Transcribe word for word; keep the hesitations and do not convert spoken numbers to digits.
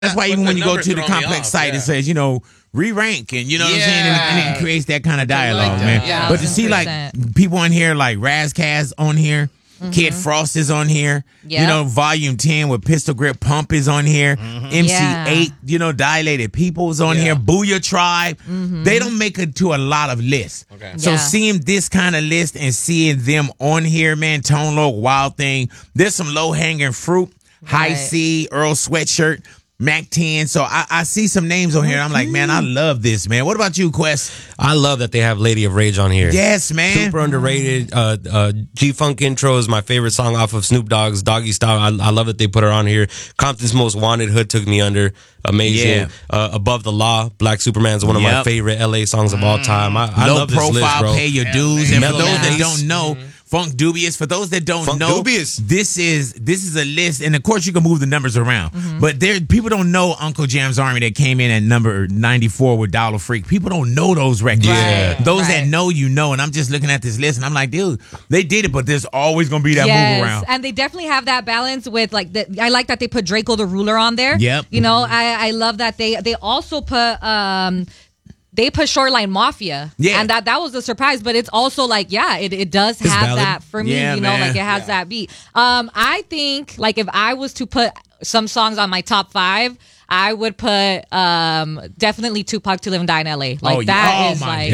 That's why But even the when you go numbers to the throw me complex off, site, yeah. it says, you know, re-rank, and you know what I'm saying? And, and it creates that kind of dialogue, that. man. Yeah. But to see, like, people on here, like Razkaz on here, Kid Frost is on here, you Yep. know, Volume ten with Pistol Grip Pump is on here, M C eight, Yeah. you know, Dilated People's on Yeah. here, Booyah Tribe. They don't make it to a lot of lists. Okay. So Yeah. seeing this kind of list and seeing them on here, man, Tone Loc, Wild Thing, there's some low-hanging fruit. High Right. C, Earl Sweatshirt, Mac ten. So I, I see some names on here. I'm like, man, I love this, man. What about you, Quest? I love that they have Lady of Rage on here. Yes, man. Super underrated. Uh, uh, G-Funk Intro is my favorite song off of Snoop Dogg's Doggy Style. I, I love that they put her on here. Compton's Most Wanted, Hood Took Me Under. Amazing. Yeah. Uh, Above the Law, Black Superman is one of my Yep. favorite L A songs of all time. I, I Low love this profile, list, bro. pay your dues. And for Mellow those that Days. don't know, Funk Dubious. For those that don't Funk know, Dubious. this is this is a list, and of course you can move the numbers around. But there, people don't know Uncle Jam's Army that came in at number ninety-four with Dollar Freak. People don't know those records. Yeah. Right, Those that right. know, you know. And I'm just looking at this list, and I'm like, dude, they did it, but there's always gonna be that move around. and they definitely have that balance with like the, I like that they put Draco the Ruler on there. Yep. You know, I, I love that they they also put um they put Shoreline Mafia. Yeah. And that that was a surprise, but it's also like, yeah, it, it does It's have valid. that for me, Yeah, you know, man. like it has that beat. Um I think like if I was to put some songs on my top five, I would put um definitely Tupac To Live and Die in L A. Like Oh, yeah. that Oh, is my like